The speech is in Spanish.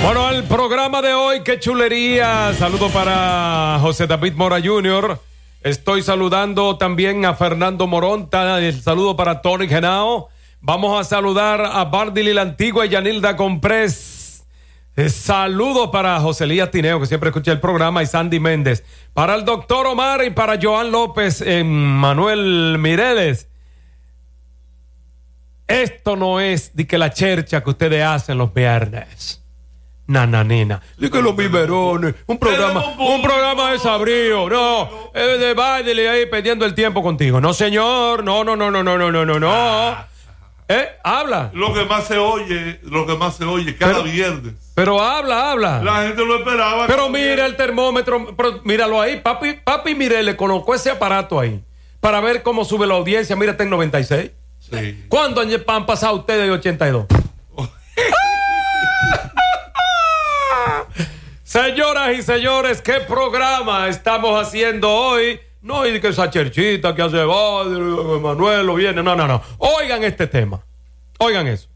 Bueno, el programa de hoy, qué chulería. Saludo para José David Mora Jr. Estoy saludando también a Fernando Moronta. El saludo para Tony Genao. Vamos a saludar a Bardily la Antigua y Yanilda Comprés. Saludos para José Elías Tineo, que siempre escucha el programa, y Sandy Méndez. Para el doctor Omar y para Joan López, Manuel Mireles. Esto no es de que la chercha que ustedes hacen los viernes. Nananina. Di que los biberones. Un programa de sabrío. No. De baile ahí perdiendo el tiempo contigo. No, señor. No. Habla. Lo que más se oye cada viernes. Pero habla. La gente lo esperaba. Pero mira el termómetro. Míralo ahí. Papi, mire, le colocó ese aparato ahí para ver cómo sube la audiencia. Mira, está en 96. Sí. ¿Cuándo han pasado ustedes de 82? Señoras y señores, ¿qué programa estamos haciendo hoy? No, y que esa cherchita que hace Manuel o viene. No. Oigan este tema. Oigan eso.